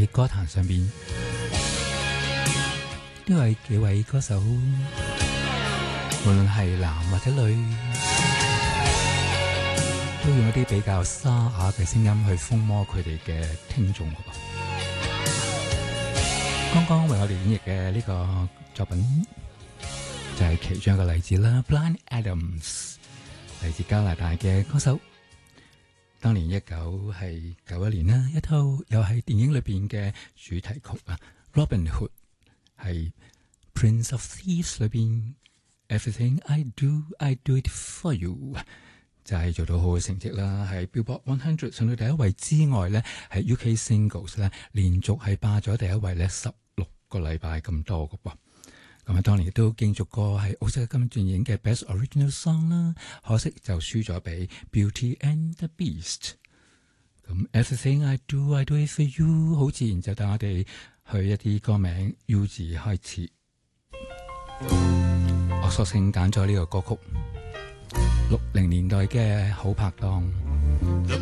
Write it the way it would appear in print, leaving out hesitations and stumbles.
歌壇上邊，都係幾位歌手，無論係男或者女，都用一啲比較沙啞嘅聲音去風魔佢哋嘅聽眾。剛剛為我哋演繹嘅呢個作品就係其中一個例子啦。Bryan Adams 嚟自加拿大嘅歌手，當年1991年啦，一套又係電影裏邊嘅主題曲啊， Robin Hood 係 Prince of Thieves 裏邊 Everything I do it for you， 就係做到好嘅成績啦，喺 Billboard 100上到第一位之外咧，喺 UK Singles 咧連續係霸咗第一位咧16個禮拜咁多嘅噃。咁啊，當年亦都競逐過係奧斯卡金像獎嘅 Best Original Song 啦，可惜就輸咗俾 Beauty and the Beast。咁 Everything I do it for you， 好自然就帶我哋去一啲歌名 U 字開始。我索性揀咗呢個歌曲，60年代嘅好拍檔。